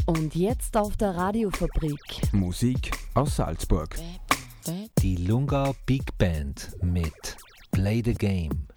Und jetzt auf der Radiofabrik. Musik aus Salzburg. Die Lunga Big Band mit Play the Game.